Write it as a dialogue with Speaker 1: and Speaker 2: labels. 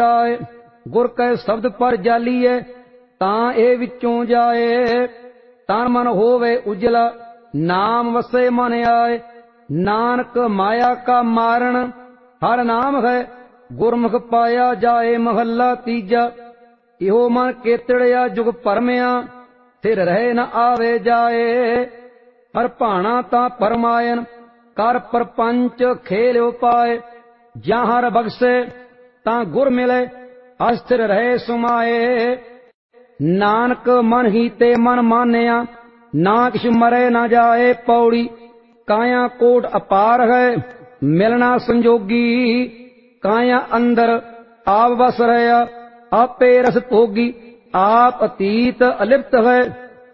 Speaker 1: मिटाए। गुर कै शब्द पर जालीए तां ए विचों जाए। तन मन होवे उजला नाम वसे मन आए। नानक माया का मारण हर नाम है। गुरमुख पाया जाए महला तीजा। इहो मन केतड़िया जुग परमिया फिर रहे न आवे जाए। हर भाणा ता परमायन कर परपंच खेल उपाय। ज्यां हर बख्शे तां गुर मिले अस्थिर रहे सुमाए। नानक मन ही ते मन मानिया ना किछ मरे न जाए। पौड़ी काया कोट अपार है मिलना संजोगी। काया अंदर आप बस रहा आपे रस भोगी। आप अतीत अलिप्त है